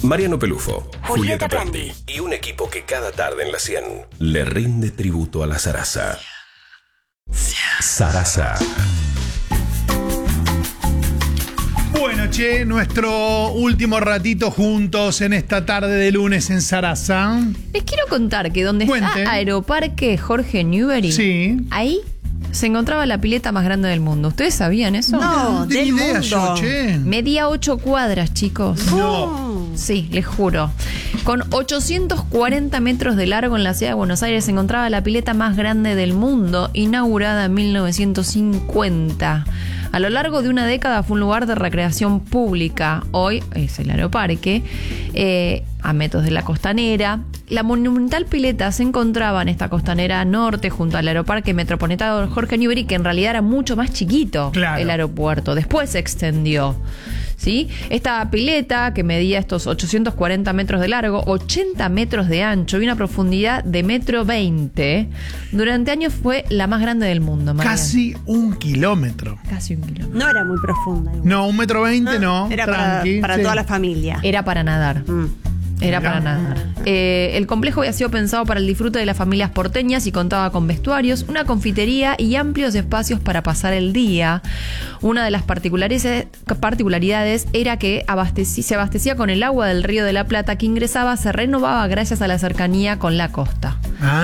Mariano Pelufo, Julieta Prandi y un equipo que cada tarde en la 100 le rinde tributo a la zaraza. Zaraza. Bueno, che, nuestro último ratito juntos en esta tarde de lunes en Zaraza. Les quiero contar que donde Cuente. está Aeroparque Jorge Newbery, Sí. ahí se encontraba la pileta más grande del mundo. ¿Ustedes sabían eso? No tenía del idea mundo. yo, che. Medía 8 cuadras, chicos. No. Sí, les juro. Con 840 metros de largo en la ciudad de Buenos Aires se encontraba la pileta más grande del mundo, inaugurada en 1950. A lo largo de una década fue un lugar de recreación pública. Hoy es el Aeroparque, a metros de la costanera. La monumental pileta se encontraba en esta costanera norte junto al Aeroparque Metropolitano Jorge Newbery, que en realidad era mucho más chiquito, Claro. el aeropuerto. Después se extendió. ¿Sí? Esta pileta, que medía estos 840 metros de largo, 80 metros de ancho y una profundidad de 1,20 m, durante años fue la más grande del mundo, Mariana. Casi 1 kilómetro. Casi 1 kilómetro. No era muy profunda. igual. No, 1,20 m no. Era para tranqui, sí. toda la familia. Era para nadar. Era Mirá. para nadar. El complejo había sido pensado para el disfrute de las familias porteñas y contaba con vestuarios, una confitería y amplios espacios para pasar el día. Una de las particularidades era que se abastecía con el agua del Río de la Plata que ingresaba, se renovaba gracias a la cercanía con la costa.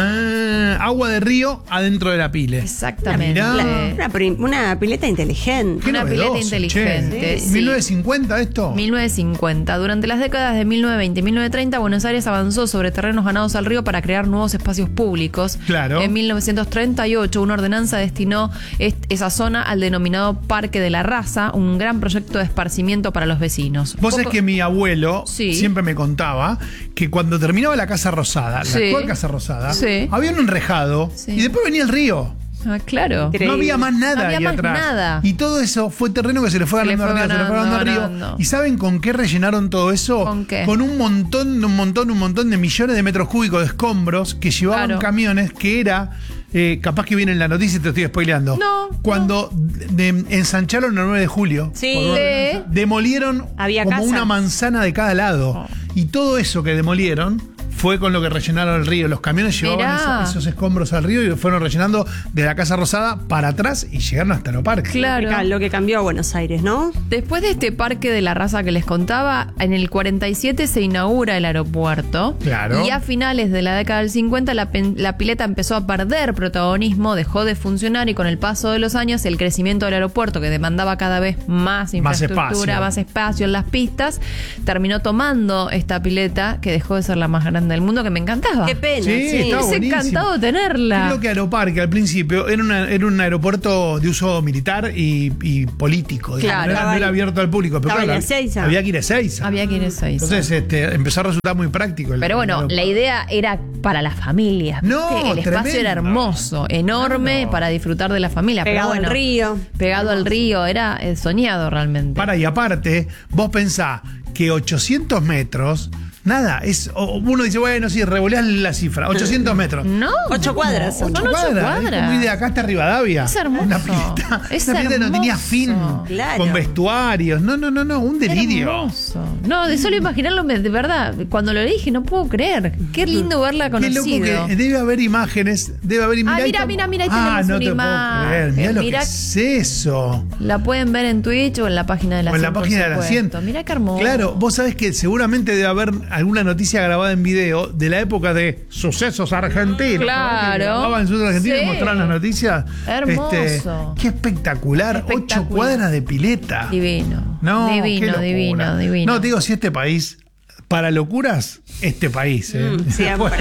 Ah, agua de río adentro de la pile. Exactamente. Mirá. Una pileta inteligente. Qué Una pileta novedoso, inteligente. che. Sí. 1950 esto. 1950. Durante las décadas de 1920 y 1930, Buenos Aires avanzó sobre terrenos ganados al río para crear nuevos espacios públicos. Claro. En 1938, una ordenanza destinó esa zona al denominado Parque de la Raza, un gran proyecto de esparcimiento para los vecinos. Vos sabés que mi abuelo Sí. siempre me contaba que cuando terminaba la Casa Rosada, Sí. la actual Casa Rosada, Sí. había un enrejado Sí. y después venía el río. Ah, claro. Increíble. No había más nada No había ahí más atrás. nada. Y todo eso fue terreno que se le fue Se le ganando fue al río, se le fue ganando al río. ganando. ¿Y saben con qué rellenaron todo eso? ¿Con qué? Con un montón de millones de metros cúbicos de escombros que llevaban Claro. camiones, que era, capaz que viene en la noticia y te estoy spoileando. No, Cuando ensancharon el 9 de julio. Sí. por orden, Sí. demolieron Había como casas. una manzana de cada lado. Oh. Y todo eso que demolieron fue con lo que rellenaron el río. Los camiones llevaban Mirá. esos escombros al río y fueron rellenando de la Casa Rosada para atrás y llegaron hasta Aeroparque. Claro. Lo que cambió a Buenos Aires, ¿no? Después de este Parque de la Raza que les contaba, en el 47 se inaugura el aeropuerto. Claro. Y a finales de la década del 50 la pileta empezó a perder protagonismo, dejó de funcionar y con el paso de los años el crecimiento del aeropuerto, que demandaba cada vez más infraestructura, más espacio en las pistas, terminó tomando esta pileta que dejó de ser la más grande del mundo, que me encantaba. Qué pena. Sí, Sí. estaba Hubiese buenísimo. encantado tenerla. Creo que Aeroparque al principio era un aeropuerto de uso militar y político. digamos. Claro. No era abierto al público. Pero Estaba claro, en Ezeiza. había que ir a Ezeiza. Había que ir a Ezeiza. Entonces empezó a resultar muy práctico. Pero bueno, la idea era para las familias. No, ¿viste? El espacio tremendo. era hermoso, enorme, No. para disfrutar de la familia. Pegado pero bueno, al río. Pegado al río, era soñado realmente. Y aparte, vos pensás que 800 metros, nada, uno dice, bueno, sí, revoleás la cifra, 800 metros. No. 8 cuadras. Son 8 8 cuadras. Es como ir de acá hasta Rivadavia. Es hermoso. Una pileta. Es Esa pileta no tenía hermoso. fin. Claro. Con vestuarios. No, un delirio. Hermoso. No, de solo imaginarlo, de verdad, cuando lo dije, no puedo creer. Qué lindo verla Qué loco conocido. que debe haber imágenes, debe haber Ah, mirá, mira, ahí tenemos no una te puedo imagen. creer. Mirá lo que Mirá- es eso. La pueden ver en Twitch o en la página de la O en la 100, por página de la supuesto. 100. Mirá qué hermoso. Claro, vos sabés que seguramente debe haber alguna noticia grabada en video de la época de Sucesos Argentinos. Claro. Que grababan Sucesos Argentinos Sí. y mostraban las noticias. Hermoso. Qué espectacular. 8 Espectacular. cuadras de pileta. Divino. No, qué divino, locura. divino, divino. No, te digo, si este país, para locuras, este país. Siempre.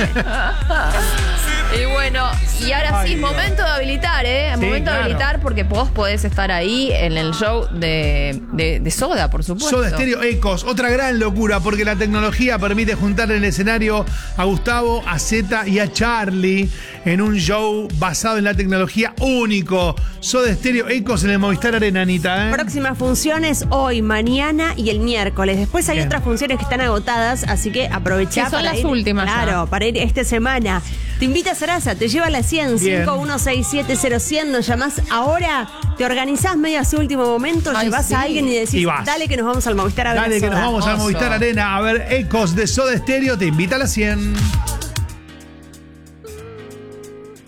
Y bueno, y ahora Ay, sí, Dios. momento de habilitar, ¿eh? Sí, Momento de claro. habilitar porque vos podés estar ahí en el show de Soda, por supuesto. Soda Stereo Ecos, otra gran locura porque la tecnología permite juntar en el escenario a Gustavo, a Zeta y a Charlie en un show basado en la tecnología único. Soda Stereo Ecos en el Movistar Arena, Anita, ¿eh? Próximas funciones hoy, mañana y el miércoles. Después hay Bien. otras funciones que están agotadas, así que aprovechá Que son para las ir. últimas ya. Claro, para ir esta semana. Te invita a Sarasa, te lleva a la 100, Bien. 51670100, nos llamás ahora, te organizás medio a su último momento, Ay, llevás sí. a alguien y decís, Y vas. dale que nos vamos al Movistar a ver Dale a que nos Soda. vamos al Hermoso. Movistar Arena a ver Ecos de Soda Stereo. Te invita a la 100.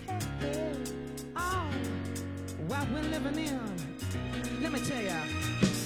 What we're living in, let me tell ya.